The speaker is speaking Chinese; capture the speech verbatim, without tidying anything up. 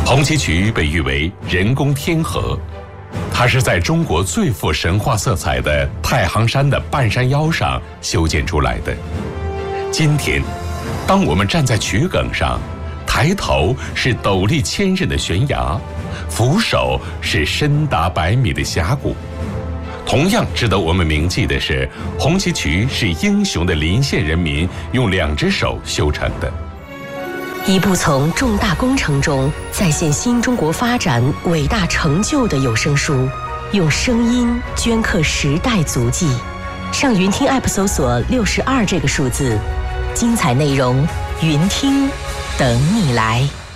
红旗渠被誉为人工天河，它是在中国最富神话色彩的太行山的半山腰上修建出来的。今天，当我们站在渠埂上，抬头是陡立千仞的悬崖，俯首是深达百米的峡谷。同样值得我们铭记的是，红旗渠是英雄的临县人民用两只手修成的。 一部从重大工程中再现新中国发展伟大成就的有声书，用声音镌刻时代足迹。上云听 App 搜索六十二这个数字，精彩内容，云听等你来。